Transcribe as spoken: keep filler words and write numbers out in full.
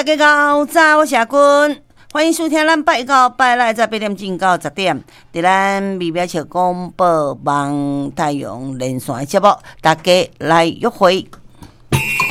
大家好，早，我是阿君，欢迎收听咱拜到拜来在八点钟到十点，伫咱美妙笑广播网太阳连线的节目，大家来约会。